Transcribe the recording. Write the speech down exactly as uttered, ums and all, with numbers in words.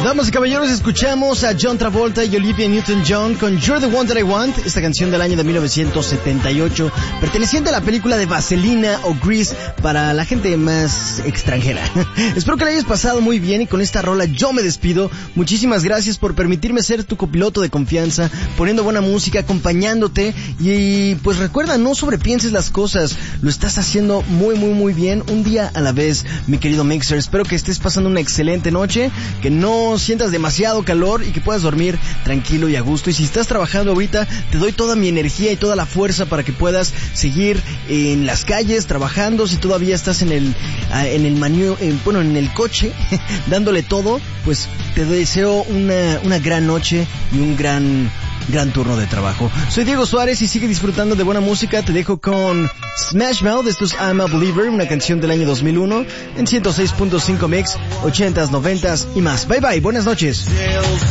Damas y caballeros, escuchamos a John Travolta y Olivia Newton-John con You're the One That I Want, esta canción del año de mil novecientos setenta y ocho, perteneciente a la película de Vaselina o Grease para la gente más extranjera. Espero que la hayas pasado muy bien y con esta rola yo me despido. Muchísimas gracias por permitirme ser tu copiloto de confianza, poniendo buena música, acompañándote y pues recuerda, no sobrepienses las cosas, lo estás haciendo muy muy muy bien, un día a la vez, mi querido Mixer. Espero que estés pasando una excelente noche, que no sientas demasiado calor y que puedas dormir tranquilo y a gusto. Y si estás trabajando ahorita, te doy toda mi energía y toda la fuerza para que puedas seguir en las calles trabajando. Si todavía estás en el en el manu, en, bueno, en el coche dándole todo, pues te deseo una una gran noche y un gran gran turno de trabajo. Soy Diego Suárez y sigue disfrutando de buena música. Te dejo con Smash Mouth, esto es I'm a Believer, una canción del año dos mil uno en ciento seis punto cinco Mix, ochentas, noventas y más. Bye bye, buenas noches.